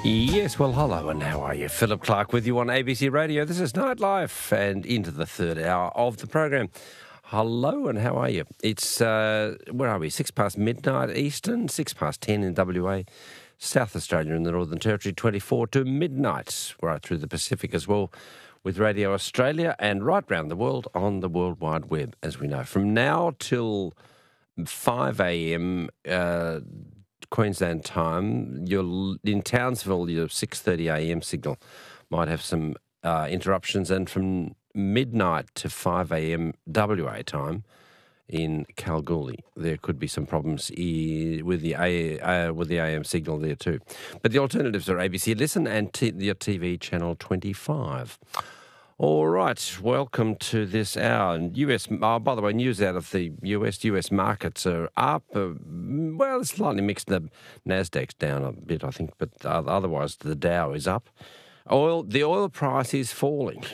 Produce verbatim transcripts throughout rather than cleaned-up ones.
Yes, well, hello and how are you? Philip Clark with you on A B C Radio. This is Nightlife and into the third hour of the program. Hello and how are you? It's, uh, where are we? Six past midnight Eastern, six past ten in W A, South Australia and the Northern Territory, twenty-four to midnight, right through the Pacific as well, with Radio Australia and right round the world on the World Wide Web, as we know. From now till five a.m. Uh, Queensland time, you're in Townsville, your six thirty a.m. signal might have some uh, interruptions, and from midnight to five a.m. W A time in Kalgoorlie, there could be some problems e- with the A- uh, with the A M signal there too. But the alternatives are A B C Listen and t- your T V channel twenty-five. All right, welcome to this hour. And U S, oh, by the way, news out of the U S. U S markets are up. Uh, well, it's slightly mixed. The Nasdaq's down a bit, I think, but uh, otherwise the Dow is up. Oil, the oil price is falling.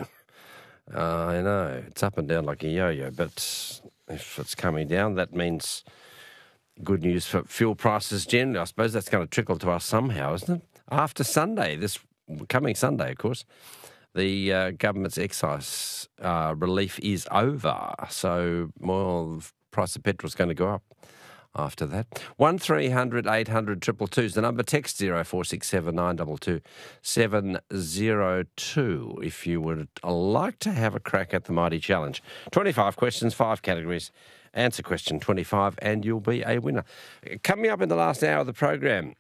uh, I know, it's up and down like a yo-yo, but if it's coming down, that means good news for fuel prices generally. I suppose that's going to trickle to us somehow, isn't it? After Sunday, this coming Sunday, of course. The uh, government's excise uh, relief is over, so, well, the price of petrol is going to go up after that. one three hundred eight hundred two two two is the number. Text zero four six seven nine two two seven zero two if you would like to have a crack at the Mighty Challenge. twenty-five questions, five categories. Answer question twenty-five and you'll be a winner. Coming up in the last hour of the program,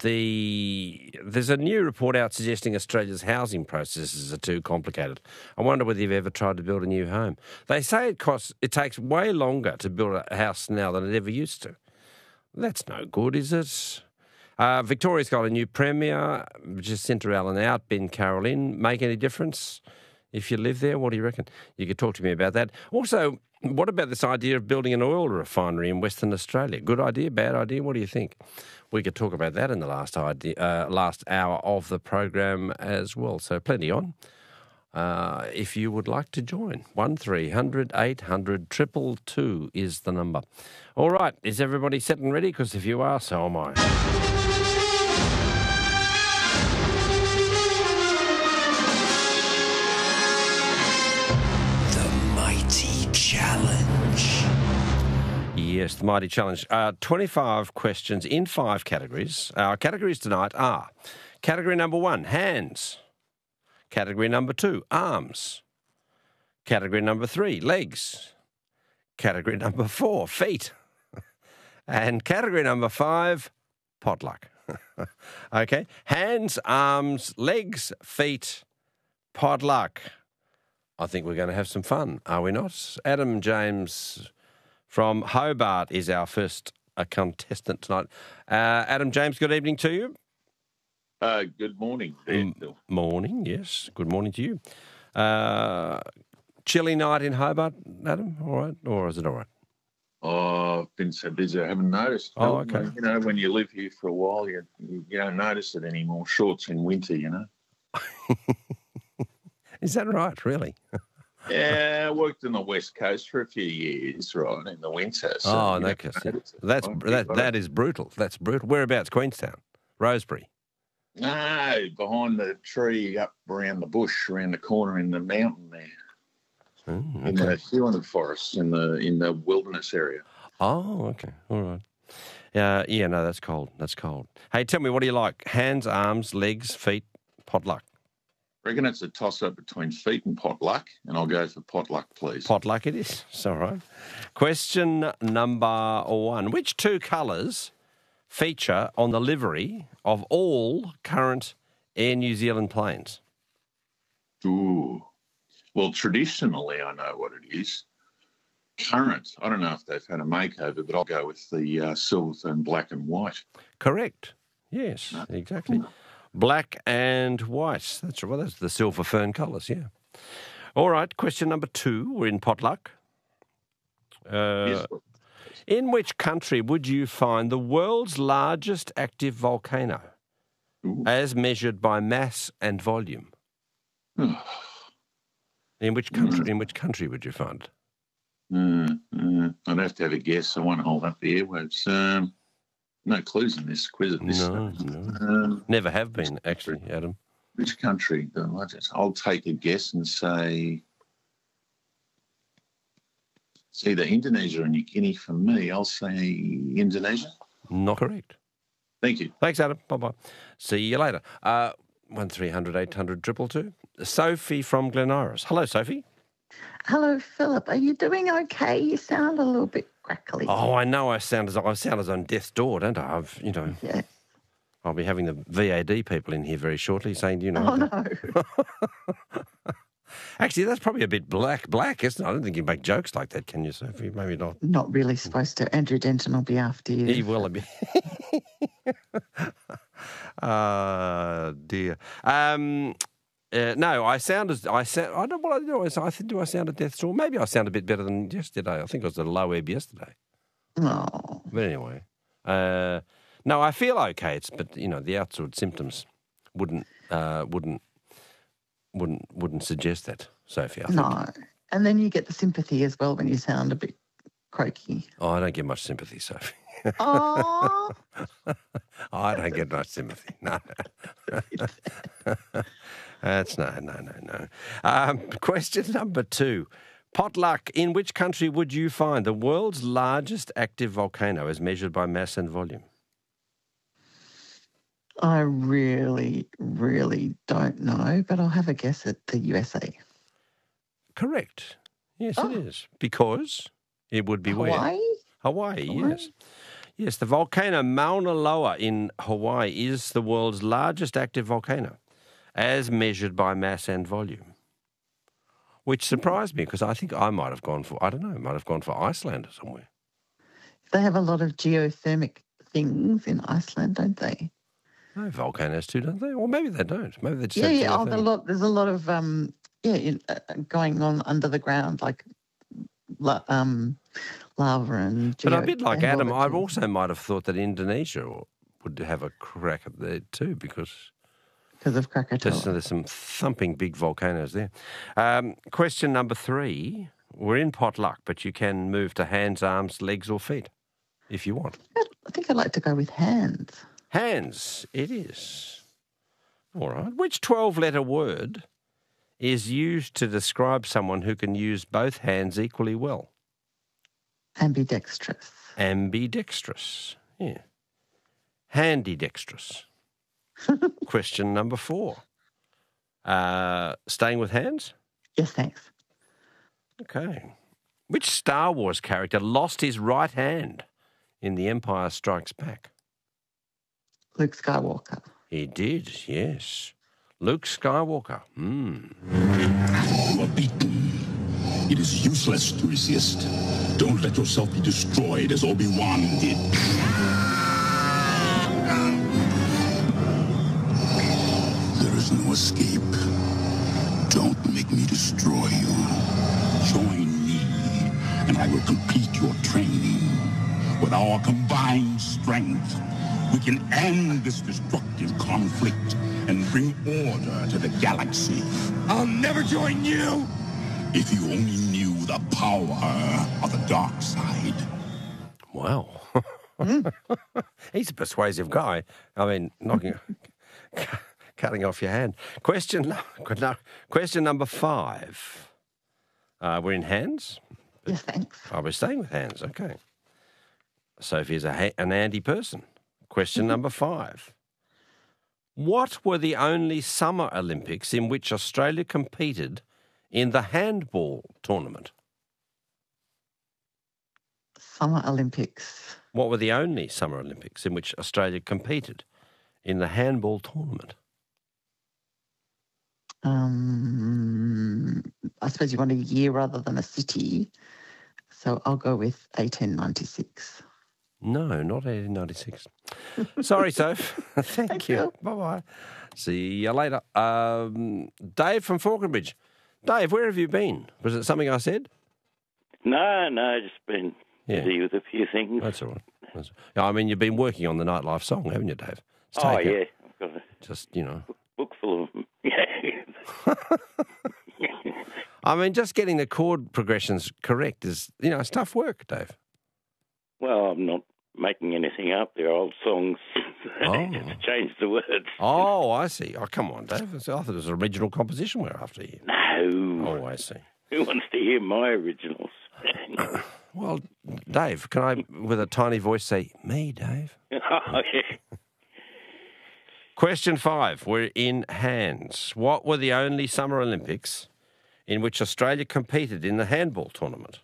the there's a new report out suggesting Australia's housing processes are too complicated. I wonder whether you've ever tried to build a new home. They say it costs it takes way longer to build a house now than it ever used to. That's no good, is it? Uh, Victoria's got a new premier. Jacinta Allen out, Ben Carroll in. Make any difference if you live there? What do you reckon? You could talk to me about that. Also, what about this idea of building an oil refinery in Western Australia? Good idea, bad idea? What do you think? We could talk about that in the last idea, uh, last hour of the program as well. So plenty on. Uh, if you would like to join, one three hundred eight hundred two two two is the number. All right, is everybody set and ready? Because if you are, so am I. Challenge. Yes, the Mighty Challenge. Uh, twenty-five questions in five categories. Our categories tonight are category number one, hands. Category number two, arms. Category number three, legs. Category number four, feet. And category number five, potluck. Okay, hands, arms, legs, feet, potluck. I think we're going to have some fun, are we not? Adam James from Hobart is our first uh, contestant tonight. Uh, Adam James, good evening to you. Uh, good morning. M- morning, yes. Good morning to you. Uh, chilly night in Hobart, Adam, all right? Or is it all right? Oh, I've been so busy I haven't noticed. Oh, okay. You know, when you live here for a while, you, you don't notice it anymore. Shorts in winter, you know. Is that right, really? Yeah, I worked on the West Coast for a few years, right, in the winter. So oh, no, case, yeah. That's, that, that is brutal. That's brutal. Whereabouts? Queenstown? Rosebery? No, behind the tree up around the bush, around the corner in the mountain there. Mm, okay. In the Huon Forest, in the in the wilderness area. Oh, okay. All right. Uh, yeah, no, that's cold. That's cold. Hey, tell me, what do you like? Hands, arms, legs, feet, potluck? I reckon it's a toss-up between feet and potluck, and I'll go for potluck, please. Potluck it is. It's all right. Question number one. Which two colours feature on the livery of all current Air New Zealand planes? Ooh. Well, traditionally, I know what it is. Current, I don't know if they've had a makeover, but I'll go with the uh, silver and black and white. Correct. Yes, no. Exactly. Black and white. That's right. Well, that's the silver fern colours, yeah. All right, question number two. We're in potluck. Uh, yes. In which country would you find the world's largest active volcano, Ooh. as measured by mass and volume? In which country? Mm. In which country would you find it? Mm, mm. I'd have to have a guess. I won't hold up the airwaves. Um, no clues in this quiz at this no, stage. No. Um, Never have been, actually, Adam. Which country? I'll take a guess and say it's either Indonesia or New Guinea for me. I'll say Indonesia. Not correct. Thank you. Thanks, Adam. Bye-bye. See you later. Uh, one three hundred eight hundred two two two. Sophie from Glen Iris. Hello, Sophie. Hello, Philip. Are you doing okay? You sound a little bit crackly. Oh, I know I sound as I sound as on death's door, don't I? I've, you know, Yes. I'll be having the V A D people in here very shortly saying, you know. Oh, no. Actually, that's probably a bit black, black, isn't it? I don't think you make jokes like that, can you, Sophie? Maybe not. Not really supposed to. Andrew Denton will be after you. He will be. Ah, dear. Um, uh, no, I sound as I sound. I don't. What I do. I think. Do I sound at death's door? Maybe I sound a bit better than yesterday. I think I was at a low ebb yesterday. Oh. But anyway, uh, no, I feel okay. It's but you know the outward symptoms wouldn't uh, wouldn't wouldn't wouldn't suggest that, Sophie. I think. No. And then you get the sympathy as well when you sound a bit croaky. Oh, I don't get much sympathy, Sophie. Oh. I don't get much sympathy. No. That's no, no, no, no. Um, question number two. Potluck. In which country would you find the world's largest active volcano as measured by mass and volume? I really, really don't know, but I'll have a guess at the U S A. Correct. Yes, Oh. it is. Because it would be where? Hawaii? Hawaii, Hawaii? yes. Yes, the volcano Mauna Loa in Hawaii is the world's largest active volcano as measured by mass and volume, which surprised me because I think I might have gone for, I don't know, might have gone for Iceland or somewhere. They have a lot of geothermic things in Iceland, don't they? No, volcanoes too, don't they? Or maybe they don't. Maybe they just Yeah, have yeah. Oh, geothermal. there's a lot, there's a lot of um, yeah, in, uh, going on under the ground, like la, um, lava and. But Geo, a bit like and all Adam, that I sort of- also might have thought that Indonesia would have a crack at there too because because of there's, Krakatoa. there's some thumping big volcanoes there. Um, question number three. We're in potluck, but you can move to hands, arms, legs or feet if you want. I think I'd like to go with hands. Hands, it is. All right. Which twelve-letter word is used to describe someone who can use both hands equally well? Ambidextrous. Ambidextrous. Yeah. Handydextrous. Question number four. Uh, staying with hands? Yes, thanks. Okay. Which Star Wars character lost his right hand in The Empire Strikes Back? Luke Skywalker. He did, yes. Luke Skywalker. Hmm. You are beaten. It is useless to resist. Don't let yourself be destroyed as Obi-Wan did. There is no escape. Don't make me destroy you. Join me, and I will complete your training. With our combined strength, we can end this destructive conflict and bring order to the galaxy. I'll never join you! If you only knew the power of the dark side. Wow. He's a persuasive guy. I mean, knocking, cutting off your hand. Question, no, question number five. Uh, we're in hands. Yes, thanks. Oh, we're staying with hands. Okay. Sophie's a ha- an Andy person. Question number five. What were the only Summer Olympics in which Australia competed in the handball tournament? Summer Olympics. What were the only Summer Olympics in which Australia competed in the handball tournament? Um, I suppose you want a year rather than a city. So I'll go with eighteen ninety-six. No, not eighteen ninety-six. Sorry, Soph. Thank, Thank you. you. Bye-bye. See you later. Um, Dave from Falconbridge. Dave, where have you been? Was it something I said? No, no, just been Yeah. busy with a few things. That's all right. That's, I mean, you've been working on the Nightlife song, haven't you, Dave? It's oh, taken- yeah. I've got a Just, you know. book full of them. Yeah. I mean, just getting the chord progressions correct is, you know, it's tough work, Dave. Well, I'm not making anything up. They're old songs. Oh. Just change the words. Oh, I see. Oh, come on, Dave. I thought it was an original composition we're after here. No. Oh, I see. Who wants to hear my originals? Well, Dave, can I, with a tiny voice, say, me, Dave? Oh, yeah. Question five. We're in hands. What were the only Summer Olympics in which Australia competed in the handball tournament?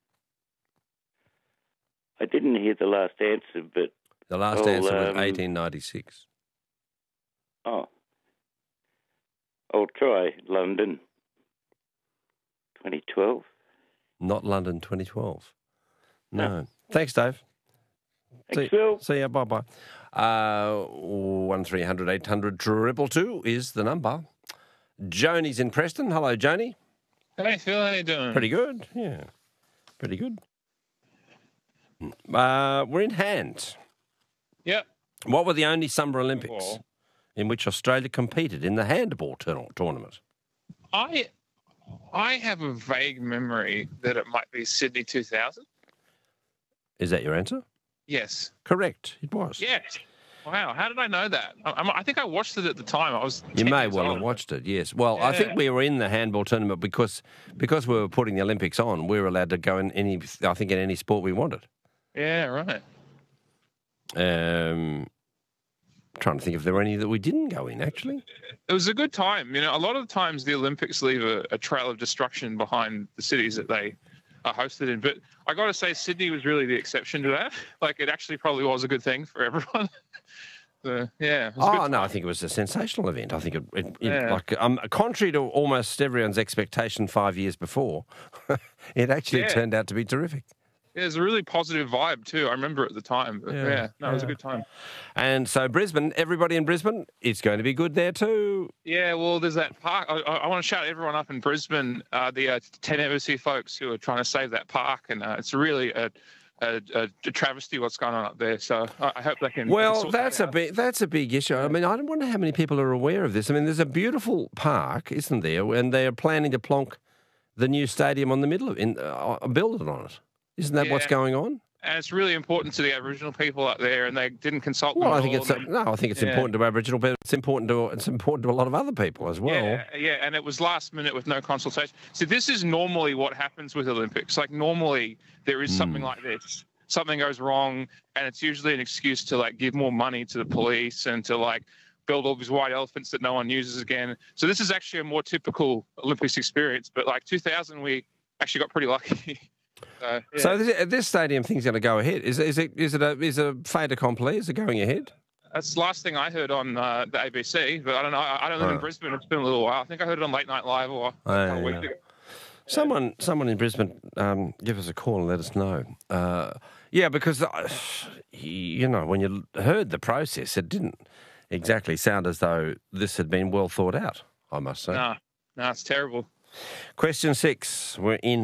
I didn't hear the last answer, but... The last Oh, answer was um, eighteen ninety-six. Oh. I'll try London. twenty twelve? Not London twenty twelve. No. No. Thanks, Dave. Thanks, see, Phil. See ya. Bye-bye. Uh, one three hundred eight hundred triple two is the number. Joni's in Preston. Hello, Joni. Hey, Phil, how you doing? Pretty good. Yeah. Pretty good. Uh, we're in hand. Yep. What were the only Summer Olympics Well, in which Australia competed in the handball tour- tournament? I I have a vague memory that it might be Sydney two thousand. Is that your answer? Yes. Correct. It was. Yes. Wow. How did I know that? I, I think I watched it at the time. I was. You ten may years well old. have watched it, yes. Well, I think Yeah. we were in the handball tournament because because we were putting the Olympics on, we were allowed to go in any, I think, in any sport we wanted. Yeah. Right. Um, trying to think if there were any that we didn't go in, actually. It was a good time. You know, a lot of the times the Olympics leave a, a trail of destruction behind the cities that they are hosted in. But I got to say, Sydney was really the exception to that. Like, it actually probably was a good thing for everyone. So, yeah. It was a Oh, good no, I time. think it was a sensational event. I think it, it, it Yeah. like, um, contrary to almost everyone's expectation five years before, it actually Yeah. turned out to be terrific. Yeah, there's a really positive vibe too. I remember at the time. But Yeah, yeah, no, it was a yeah. good time. And so Brisbane, everybody in Brisbane, it's going to be good there too. Yeah, well, there's that park. I, I, I want to shout everyone up in Brisbane, uh, the uh, ten Embassy folks who are trying to save that park, and uh, it's really a, a, a, a travesty what's going on up there. So I, I hope they can. Well, sort that that's a out. big that's a big issue. I mean, I don't wonder how many people are aware of this. I mean, there's a beautiful park, isn't there? And they're planning to plonk the new stadium on the middle of in uh, build it on it. Isn't that what's Yeah. going on? And it's really important to the Aboriginal people up there, and they didn't consult them. Well, I at think all, it's and they- no, I think it's Yeah. important to Aboriginal people. It's important to it's important to a lot of other people as well. Yeah, yeah, and it was last minute with no consultation. So this is normally what happens with Olympics. Like normally there is Hmm. something like this. Something goes wrong, and it's usually an excuse to like give more money to the police and to like build all these white elephants that no one uses again. So this is actually a more typical Olympics experience. But like two thousand, we actually got pretty lucky. so, yeah. So this, this stadium thing's going to go ahead. Is is it is it a is it a fait accompli? Is it going ahead? That's the last thing I heard on uh, the A B C. But I don't know. I, I don't live Oh. in Brisbane. It's been a little while. I think I heard it on Late Night Live or a Oh, couple of yeah. weeks ago. Someone, someone in Brisbane, um, give us a call and let us know. Uh, yeah, because uh, you know when you heard the process, it didn't exactly sound as though this had been well thought out. I must say. No, no, it's terrible. Question six: we're in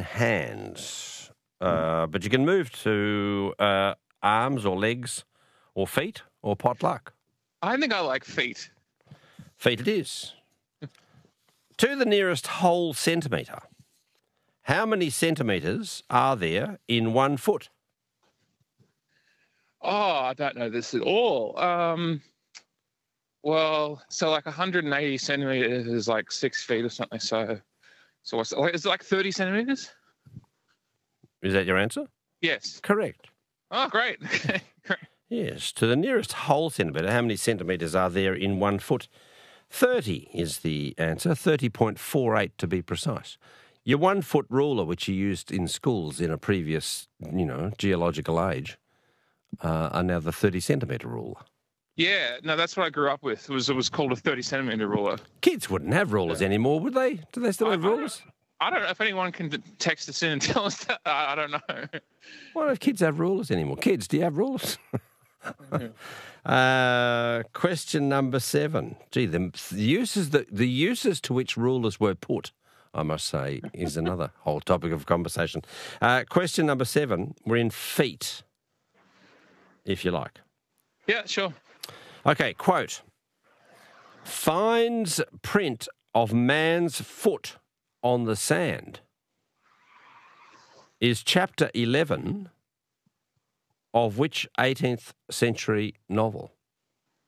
hands, uh, but you can move to uh, arms or legs, or feet or potluck. I think I like feet. Feet it is. To the nearest whole centimetre. How many centimetres are there in one foot? Oh, I don't know this at all. Um, well, so like one hundred eighty centimeters is like six feet or something. So, so what's like, is it like thirty centimeters? Is that your answer? Yes. Correct. Oh, great. Great. Yes. To the nearest whole centimetre, how many centimetres are there in one foot? thirty is the answer, thirty point four eight to be precise. Your one-foot ruler, which you used in schools in a previous, you know, geological age, uh, are now the thirty-centimetre ruler. Yeah, no, that's what I grew up with. It was it was called a thirty centimeter ruler. Kids wouldn't have rulers anymore, would they? Do they still I- have I don't- rulers? I don't know if anyone can text us in and tell us that. I I don't know. Why don't kids have rulers anymore? Kids, do you have rulers? uh, question number seven. Gee, the uses the, the uses to which rulers were put, I must say, is another whole topic of conversation. Uh, question number seven. We're in feet, if you like. Yeah, sure. Okay, quote. Finds print of man's foot on the sand is chapter eleven of which eighteenth century novel?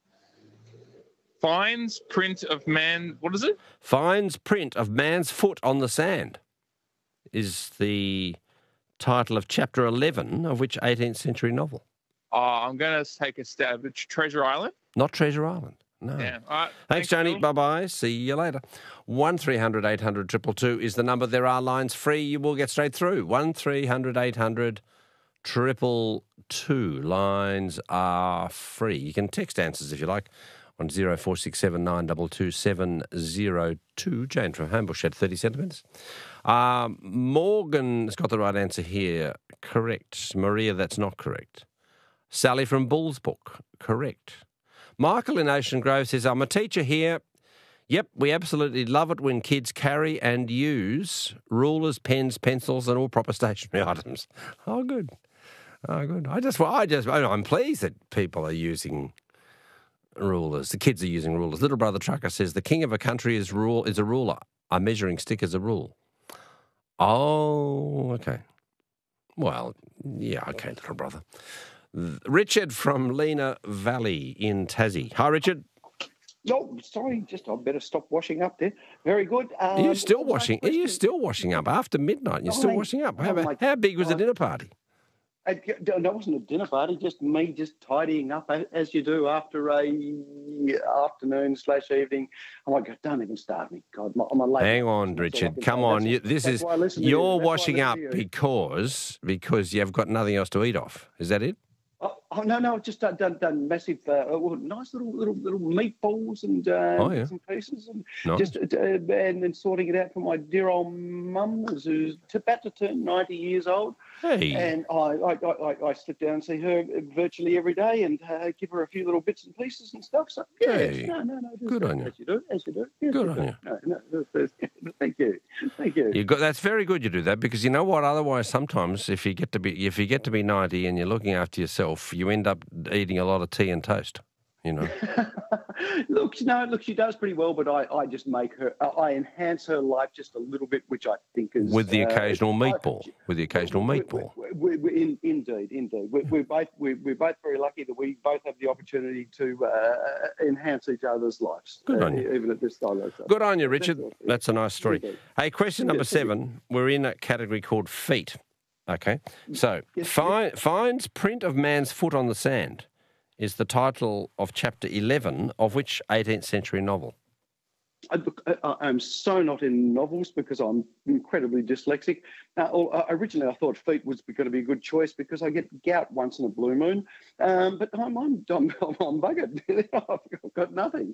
finds print of man. What is it? Finds print of man's foot on the sand is the title of chapter eleven of which eighteenth century novel? Uh, I'm going to take a stab at Treasure Island. Not Treasure Island. No. Yeah. All right. Thanks, Johnny. Bye-bye. See you later. one three hundred eight hundred two two two is the number. There are lines free. You will get straight through. one three hundred eight hundred two two two. Lines are free. You can text answers if you like on zero four six seven nine two two seven zero two. Jane from Homebush had thirty centimetres. Um, Morgan's got the right answer here. Correct. Maria, that's not correct. Sally from Bullsbrook, correct. Michael in Ocean Grove says, I'm a teacher here. Yep, we absolutely love it when kids carry and use rulers, pens, pencils, and all proper stationery items. Oh, good. Oh, good. I just, I just, I'm pleased that people are using rulers. The kids are using rulers. Little Brother Trucker says, the king of a country is rule is a ruler. A measuring stick is a rule. Oh, okay. Well, yeah, okay, little brother. Richard from Lena Valley in Tassie. Hi, Richard. No, sorry, just I better stop washing up there. Very good. Um, are you still washing? Are you still washing up after midnight? You're still I, washing up. How, oh my, how big was uh, the dinner party? It, that wasn't a dinner party, just me just tidying up as you do after a afternoon slash evening. I'm like, don't even start me. God, I'm a late. Hang on, Richard. Come on. You, this is you're washing up because because you've got nothing else to eat off. Is that it? Oh, oh no, no, just done done, done massive, uh, well, nice little little little meatballs and uh, oh, yeah. bits and pieces, and nice. just uh, and then sorting it out for my dear old mum who's about to turn ninety years old. Hey. And I I, I I slip down and see her virtually every day and uh, give her a few little bits and pieces and stuff. So yeah, hey. no, no, no, good on you. As you do, as you do. Yes, good you on do. you. No, no, thank you, thank you. You got that's very good. You do that because you know what? Otherwise, sometimes if you get to be if you get to be ninety and you're looking after yourself, you end up eating a lot of tea and toast, you know. look, no, look, she does pretty well, but I, I just make her, I enhance her life just a little bit, which I think is with the occasional uh, meatball. I, with the occasional we, meatball. We, we, we, in, indeed, indeed. We, we're both we, we're both very lucky that we both have the opportunity to uh, enhance each other's lives. Good uh, on you. Even at this time. Good on you, Richard. That's a nice story. Indeed. Hey, question number seven. We're in a category called feet. Okay, so yes, find, yes. finds print of man's foot on the sand is the title of chapter eleven of which eighteenth century novel? I, I, I'm so not in novels because I'm incredibly dyslexic. Now, originally, I thought feet was going to be a good choice because I get gout once in a blue moon, um, but I'm, I'm, I'm, I'm buggered. I've got nothing.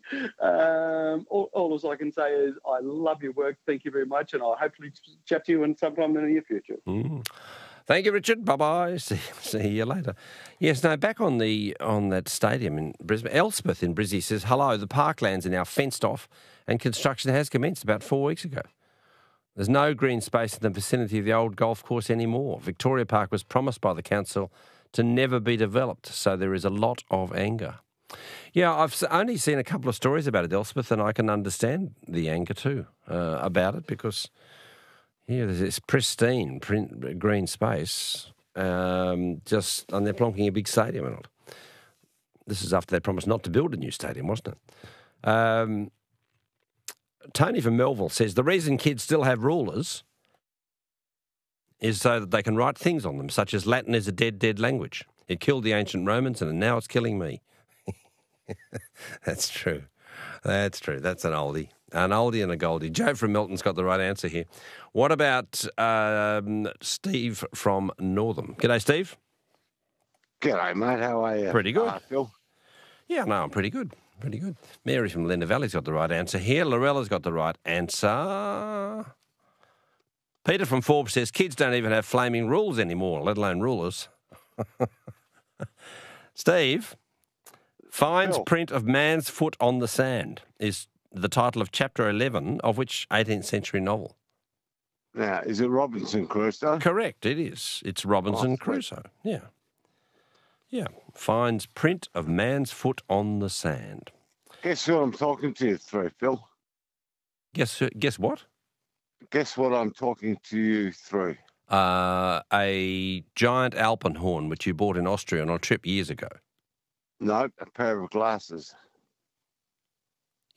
Um, all, all I can say is I love your work. Thank you very much, and I'll hopefully chat to you in sometime in the near future. Mm. Thank you, Richard. Bye-bye. See, see you later. Yes, no, back on the on that stadium in Brisbane, Elspeth in Brizzy says, hello, the parklands are now fenced off and construction has commenced about four weeks ago. There's no green space in the vicinity of the old golf course anymore. Victoria Park was promised by the council to never be developed, so there is a lot of anger. Yeah, I've only seen a couple of stories about it, Elspeth, and I can understand the anger too uh, about it because... yeah, there's this pristine print, green space, um, just, and they're plonking a big stadium in it. This is after they promised not to build a new stadium, wasn't it? Um, Tony from Melville says, the reason kids still have rulers is so that they can write things on them, such as Latin is a dead, dead language. It killed the ancient Romans and now it's killing me. That's true. That's true. That's an oldie. An oldie and a goldie. Joe from Melton's got the right answer here. What about um, Steve from Northam? G'day, Steve. G'day, mate. How are you? Pretty good. Uh, Phil? Yeah, no, I'm pretty good. Pretty good. Mary from Lena Valley's got the right answer here. Lorella's got the right answer. Peter from Forbes says, kids don't even have flaming rules anymore, let alone rulers. Steve, finds Phil. print of man's foot on the sand is the title of chapter eleven of which eighteenth century novel? Now, is it Robinson Crusoe? Correct, it is. It's Robinson Oh, Crusoe. Yeah. Yeah. Finds print of man's foot on the sand. Guess what I'm talking to you through, Phil? Guess who- guess what? Guess what I'm talking to you through? Uh, a giant alpenhorn which you bought in Austria on a trip years ago. No, a pair of glasses.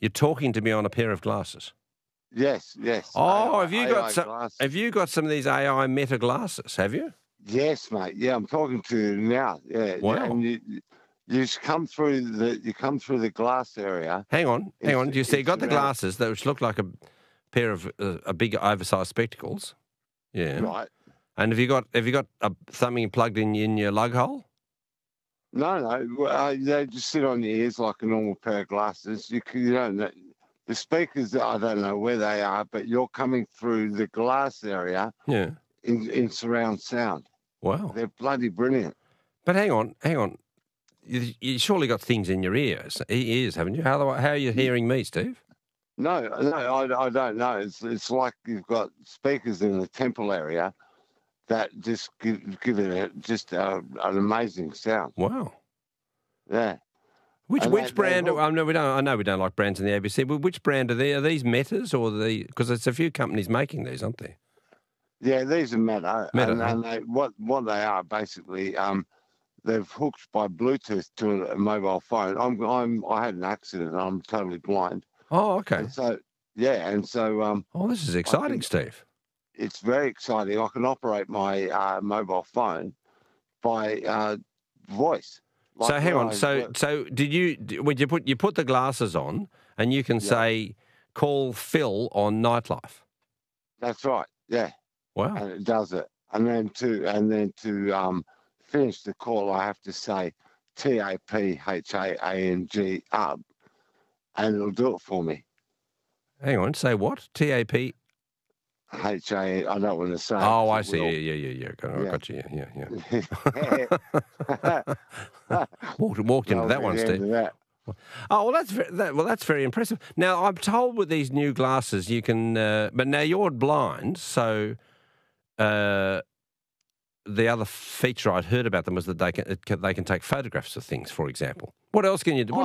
You're talking to me on a pair of glasses. Yes, yes. Oh, A I have you got A I some? glasses. Have you got some of these A I Meta glasses? Have you? Yes, mate. Yeah, I'm talking to you now. Yeah. Wow. Yeah, and you, you just come through the you come through the glass area. Hang on, hang It's- on. You see, you it's got the around- glasses that which look like a pair of uh, a big oversized spectacles. Yeah. Right. And have you got have you got a, something plugged in in your lug hole? No, no. well, Uh, they just sit on your ears like a normal pair of glasses. You can, you don't know. The speakers, I don't know where they are, but you're coming through the glass area Yeah. in, in surround sound. Wow. They're bloody brilliant. But hang on, hang on. You, you surely got things in your ears, ears, haven't you? How how are you hearing me, Steve? No, no, I, I don't know. It's it's like you've got speakers in the temple area that just give, give it a, just a, an amazing sound. Wow. Yeah. Which And which they- they brand? hook- I know we don't. I know we don't like brands in the A B C. But which brand are they? Are these Metas or the? Because it's a few companies making these, aren't there? Yeah, these are Meta. Meta, and, huh? and they, what what they are basically, um, they've hooked by Bluetooth to a mobile phone. I'm I'm I had an accident. And I'm totally blind. Oh, okay. And so yeah, and so um, Oh, this is exciting, think- Steve. it's very exciting. I can operate my uh, mobile phone by uh, voice. So Like hang when on. I So work- so did you? d- Would you put you put the glasses on and you can Yeah. say, "Call Phil on Nightlife." that's right. Yeah. Wow. And it does it. And then to and then to um, finish the call, I have to say T A P H A A N G up, and it'll do it for me. Hang on. Say what? T A P. H A. I don't want to say. it, Oh, I 'cause it see. will. Yeah, yeah, yeah, yeah. Got, I Yeah. got you. Yeah, yeah, yeah. walked walked into That'll that be one, the end Steve. of that. Oh, well, that's very, that, well, that's very impressive. Now, I'm told with these new glasses, you can, uh, but now you're blind, so uh, the other feature I'd heard about them was that they can it can, they can take photographs of things, for example. What else can you do?